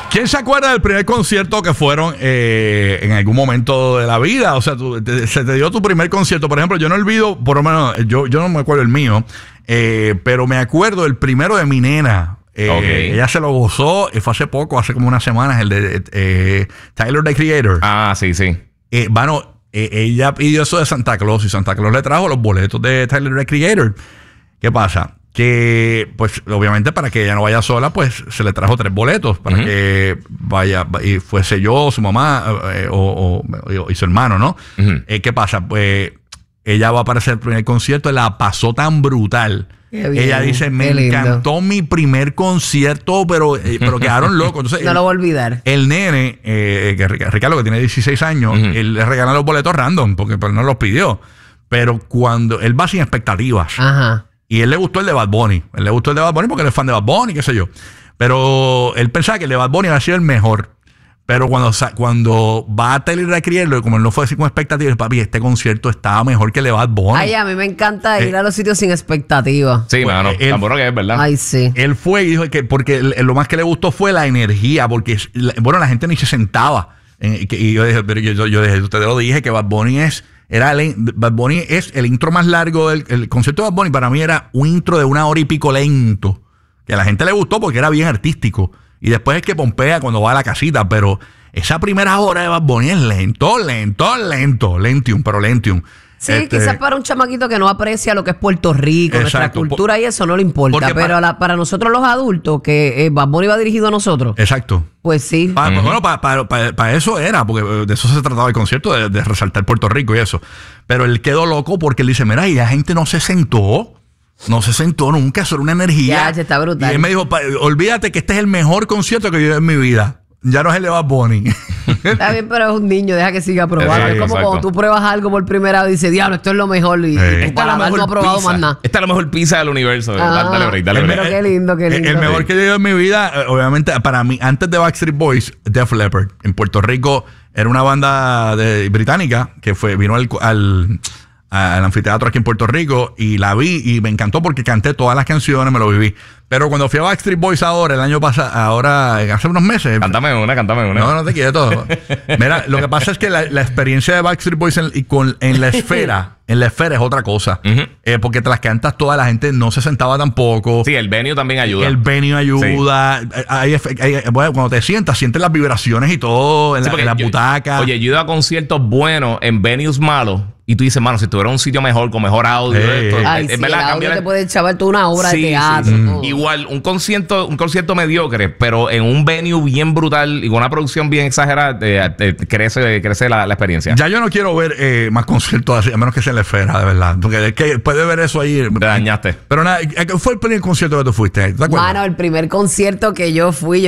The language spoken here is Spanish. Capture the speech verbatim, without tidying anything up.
¿Quién se acuerda del primer concierto que fueron eh, en algún momento de la vida? O sea, tú, te, se te dio tu primer concierto. Por ejemplo, yo no olvido, por lo menos, yo, yo no me acuerdo el mío, eh, pero me acuerdo del primero de mi nena. Eh, okay. Ella se lo gozó, eh, fue hace poco, hace como unas semanas, el de eh, Tyler, the Creator. Ah, sí, sí. Eh, bueno, eh, ella pidió eso de Santa Claus y Santa Claus le trajo los boletos de Tyler, the Creator. ¿Qué pasa? Que, pues, obviamente para que ella no vaya sola, pues se le trajo tres boletos para uh-huh. que vaya, y fuese yo, su mamá eh, o, o, y su hermano, ¿no? Uh-huh. Eh, ¿Qué pasa? Pues ella va a aparecer el primer concierto, la pasó tan brutal. Bien, ella dice, me encantó mi primer concierto, pero, eh, pero quedaron locos. Entonces, no el, lo voy a olvidar. El nene, eh, que Ricardo, que tiene dieciséis años, uh-huh. él le regala los boletos random, porque pues, no los pidió. Pero cuando él va sin expectativas. Ajá. Y él le gustó el de Bad Bunny. Él le gustó el de Bad Bunny porque él es fan de Bad Bunny, qué sé yo. Pero él pensaba que el de Bad Bunny había sido el mejor. Pero cuando, cuando va a Tyler, the Creator, como él no fue así con expectativas, papi, este concierto estaba mejor que el de Bad Bunny. Ay, a mí me encanta ir eh, a los sitios sin expectativas. Sí, pues, mano, tan bueno que es, ¿verdad? Ay, sí. Él fue y dijo que porque el, lo más que le gustó fue la energía, porque, bueno, la gente ni se sentaba. Eh, y yo dije, pero yo, yo, yo dije, usted lo dije, que Bad Bunny es... Era el, Bad Bunny es el intro más largo del el concierto de Bad Bunny. Para mí era un intro de una hora y pico lento. Que a la gente le gustó porque era bien artístico. Y después es que pompea cuando va a la casita. Pero esa primera hora de Bad Bunny es lento, lento, lento. Lentium, pero lentium. Sí, este, quizás para un chamaquito que no aprecia lo que es Puerto Rico, exacto, nuestra cultura por, y eso no le importa. Pero para, la, para nosotros los adultos, que eh, Bad Bunny va dirigido a nosotros. Exacto. Pues sí. Pa, uh-huh. Bueno, para pa, pa, pa eso era, porque de eso se trataba el concierto, de, de resaltar Puerto Rico y eso. Pero él quedó loco porque él dice, mira, y la gente no se sentó. No se sentó nunca, eso era una energía. Ya, está brutal. Y él me dijo, olvídate que este es el mejor concierto que yo he en mi vida. Ya no es el de Bad Bunny. Está bien, pero es un niño, deja que siga probando. Exacto, es como exacto. Cuando tú pruebas algo por primera vez y dices, diablo, esto es lo mejor. Y sí. tu paladar no ha probado pizza. más nada. Esta es la mejor pizza del universo. Ah, dale break, dale break. Pero qué lindo, qué lindo. El, el mejor que yo he en mi vida, obviamente, para mí, antes de Backstreet Boys, Def Leppard. En Puerto Rico era una banda de, británica que fue vino al, al, al anfiteatro aquí en Puerto Rico y la vi y me encantó porque canté todas las canciones, me lo viví. Pero cuando fui a Backstreet Boys ahora, el año pasado, ahora, hace unos meses. Cántame una, cántame una. No, no te quiero todo. Mira, lo que pasa es que la, la experiencia de Backstreet Boys en, y con, en la esfera, en la esfera es otra cosa. Uh-huh. eh, porque te las cantas todas, la gente no se sentaba tampoco. Sí, el venue también ayuda. El venue ayuda. Sí. Hay, hay, hay, bueno, cuando te sientas, sientes las vibraciones y todo en, sí, la, en la yo, butaca. Oye, yo he ido a conciertos buenos en venues malos. Y tú dices, mano, si tuviera un sitio mejor, con mejor audio, hey. esto, Ay, es, sí, es verdad, el audio te puede echar toda una obra sí, de teatro. Sí, sí. Igual, un concierto, un concierto mediocre, pero en un venue bien brutal y con una producción bien exagerada, eh, eh, crece, crece la, la experiencia. Ya yo no quiero ver eh, más conciertos así, a menos que sea en la esfera, de verdad. Porque es que puedes ver eso ahí. Te dañaste. Pero nada, ¿fue el primer concierto que tú fuiste? ¿Te acuerdas? Mano, el primer concierto que yo fui...